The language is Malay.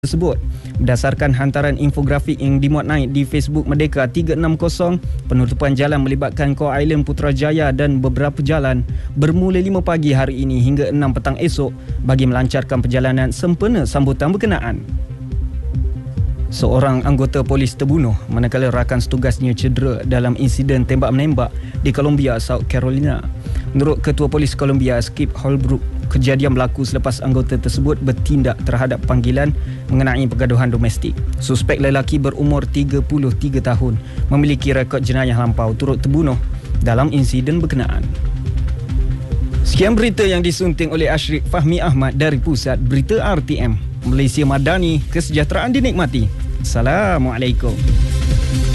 tersebut. Berdasarkan hantaran infografik yang dimuat naik di Facebook Merdeka 360, penutupan jalan melibatkan Core Island Putrajaya dan beberapa jalan bermula 5 pagi hari ini hingga 6 petang esok bagi melancarkan perjalanan sempena sambutan berkenaan. Seorang anggota polis terbunuh manakala rakan setugasnya cedera dalam insiden tembak-menembak di Columbia, South Carolina. Menurut Ketua Polis Columbia, Skip Holbrook, kejadian berlaku selepas anggota tersebut bertindak terhadap panggilan mengenai pergaduhan domestik. Suspek lelaki berumur 33 tahun memiliki rekod jenayah lampau turut terbunuh dalam insiden berkenaan. Sekian berita yang disunting oleh Ashrik Fahmi Ahmad dari Pusat Berita RTM. Malaysia Madani, kesejahteraan dinikmati. Assalamualaikum.